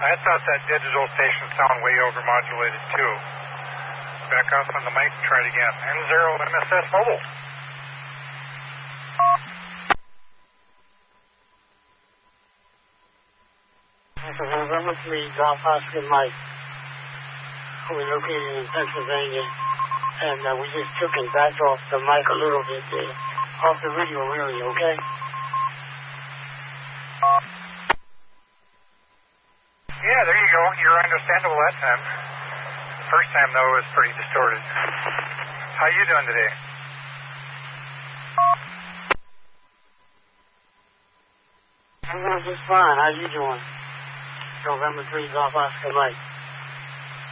I thought that digital station sound way overmodulated too. Back off on the mic and try it again. N0 MSS Mobile. This is November 3, Golf Oscar Mike. We're located in Pennsylvania, and we just took and backed off the mic a little bit there. Off the radio really, okay? Yeah, there you go. You're understandable that time. First time, though, was pretty distorted. How you doing today? I'm doing just fine. How you doing? November 3, Golf Oscar Mike.